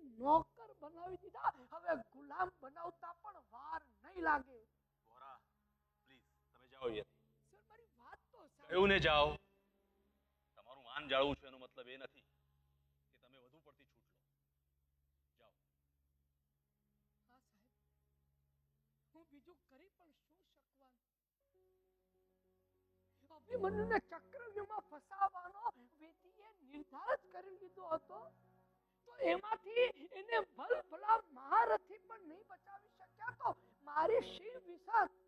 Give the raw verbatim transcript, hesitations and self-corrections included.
નોકર બનાવી દીધા. હવે ગુલામ બનાવતા પણ વાર નહીં લાગે. ગોરા પ્લીઝ તમે જાઓ અહીંયાથી. સર મારી વાત તો સાંભળો. કયું ને જાઓ. તમારું માન જાળવું છું એનો મતલબ એ નથી કે તમે વધુ પડતી છૂટ લો. જાઓ. હા સાહેબ, હું બીજું કરી પણ શું શકવાનું? અભિમન્યુને ચક્રવ્યૂહમાં ફસાવવાનો વેદીએ નિર્ધાર જ કરી લીધો હતો. તો એમાંથી એને ભલભલા મહારથી પણ નહીં બચાવી શક્યા. તો મારી શિવ વિષાદ